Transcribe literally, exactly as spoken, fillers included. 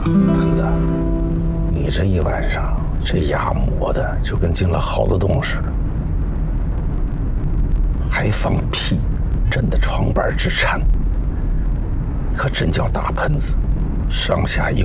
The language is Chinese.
喷子，你这一晚上，这牙磨的就跟进了耗子洞似的，还放屁，震得床板直颤。可真叫大喷子，上下一